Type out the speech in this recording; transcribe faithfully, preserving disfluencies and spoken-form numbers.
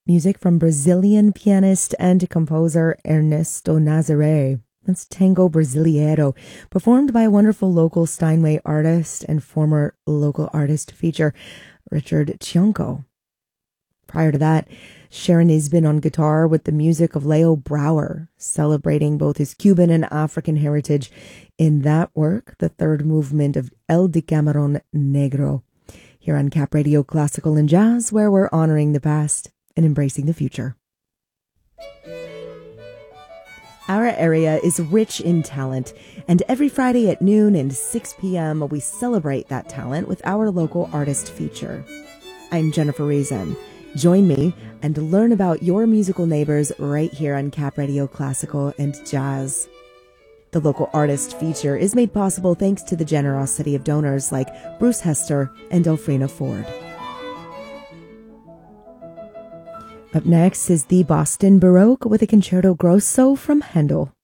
Music from Brazilian pianist and composer Ernesto Nazaré. That's Tango Brasileiro, performed by a wonderful local Steinway artist and former local artist feature, Richard Cianco. Prior to that, Sharon Isbin on guitar with the music of Leo Brouwer, celebrating both his Cuban and African heritage in that work, the third movement of El Decameron Negro, here on Cap Radio Classical and Jazz, where we're honoring the past and embracing the future. Our area is rich in talent, and every Friday at noon and six p.m. we celebrate that talent with our local artist feature. I'm Jennifer Reason. Join me and learn about your musical neighbors right here on Cap Radio Classical and Jazz. The local artist feature is made possible thanks to the generosity of donors like Bruce Hester and Elfrina Ford. Up next is the Boston Baroque with a Concerto Grosso from Handel.